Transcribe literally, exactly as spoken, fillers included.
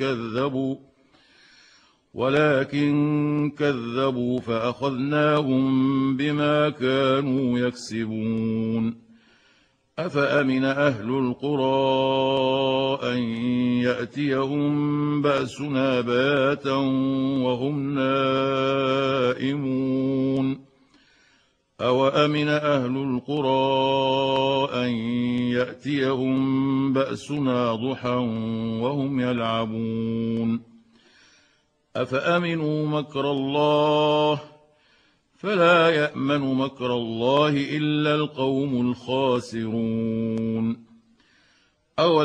كذبوا ولكن كذبوا فأخذناهم بما كانوا يكسبون. أفأمن أهل القرى أن يأتيهم بأسنا بياتا وهم نائمون أوأمن أهل القرى أن يأتيهم بأسنا ضحى وهم يلعبون أفأمنوا مكر الله فلا يأمن مكر الله إلا القوم الخاسرون.